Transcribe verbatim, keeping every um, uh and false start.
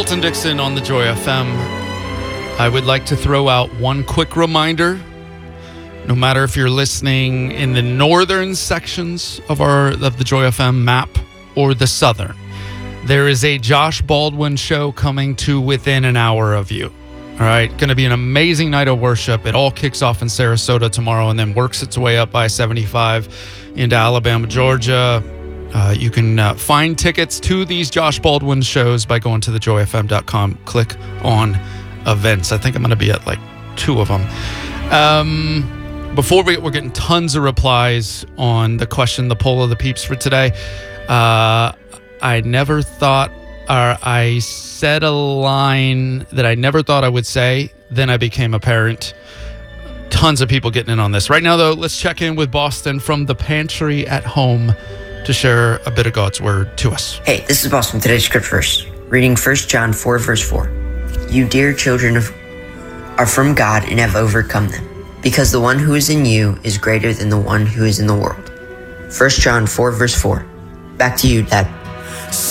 Colton Dixon on the Joy F M. I would like to throw out one quick reminder. No matter if you're listening in the northern sections of our of the Joy F M map or the southern, there is a Josh Baldwin show coming to within an hour of you. All right, going to be an amazing night of worship. It all kicks off in Sarasota tomorrow and then works its way up I seventy-five into Alabama, Georgia. Uh, you can uh, find tickets to these Josh Baldwin shows by going to the joy f m dot com. Click on events. I think I'm going to be at like two of them. Um, before we, we're getting tons of replies on the question, the poll of the peeps for today. Uh, I never thought, or I said a line that I never thought I would say. Then I became a parent. Tons of people getting in on this. Right now, though, let's check in with Boston from the pantry at home to share a bit of God's word to us. Hey, this is Boston. Today's script verse. Reading First John four, verse four. You dear children of, are from God and have overcome them, because the one who is in you is greater than the one who is in the world. First John four, verse four. Back to you, Dad.